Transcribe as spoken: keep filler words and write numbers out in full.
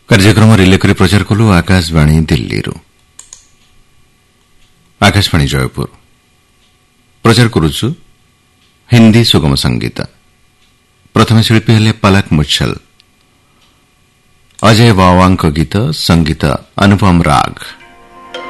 कार्यक्रम रिलेकरी प्रचार कलु आकाशवाणी दिल्ली आकाशवाणी जयपुर प्रचार करुछु हिंदी सुगम संगीत। प्रथम शिल्पी हेले पलक मुच्छल, अजय वावांक गीत, संगीत अनुपम राग।